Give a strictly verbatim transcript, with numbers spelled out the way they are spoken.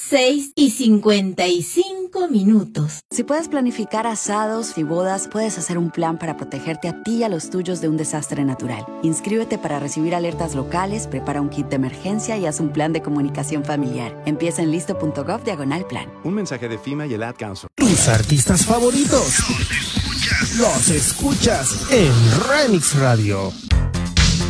seis y cincuenta y cinco minutos. Si puedes planificar asados y bodas, puedes hacer un plan para protegerte a ti y a los tuyos de un desastre natural. Inscríbete para recibir alertas locales, prepara un kit de emergencia y haz un plan de comunicación familiar. Empieza en listo.gov diagonal plan. Un mensaje de FEMA y el Ad Council. Tus artistas favoritos los escuchas en Remix Radio.